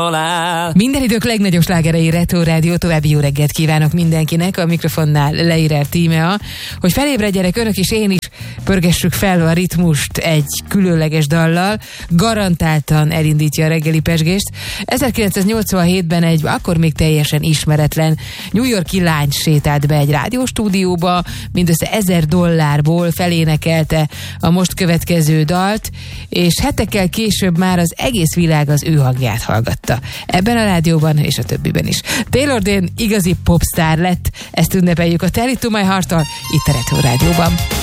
Minden idők legnagyobb slágerei Retro Rádió, további jó reggelt kívánok mindenkinek, a mikrofonnál Leirer Tímea, hogy felébredjenek önök is, én is, pörgessük fel a ritmust egy különleges dallal, garantáltan elindítja a reggeli pezsgést. 1987-ben egy akkor még teljesen ismeretlen New York-i lány sétált be egy rádióstúdióba, mindössze $1000 felénekelte a most következő dalt, és hetekkel később már az egész világ az ő hangját hallgatta. Ebben a rádióban és a többiben is. Taylor Dayne igazi popstar lett, ezt ünnepeljük a Tell It To My Heart-tal itt a Retro Rádióban.